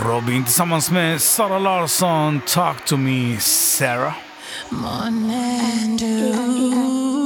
Robin tillsammans med Sara Larsson, Talk to me, Sarah. Morning dew.